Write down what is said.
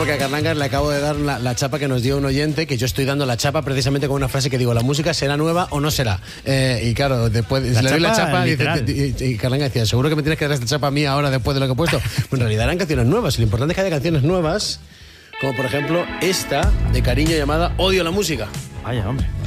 porque a Carlangas le acabo de dar la chapa que nos dio un oyente, que yo estoy dando la chapa precisamente con una frase que digo, ¿la música será nueva o no será? Y claro, después le doy la chapa y Carlangas decía, ¿seguro que me tienes que dar esta chapa a mí ahora después de lo que he puesto? Pues en realidad eran canciones nuevas. Lo importante es que haya canciones nuevas, como por ejemplo esta de Cariño llamada Odio la música. Vaya, hombre.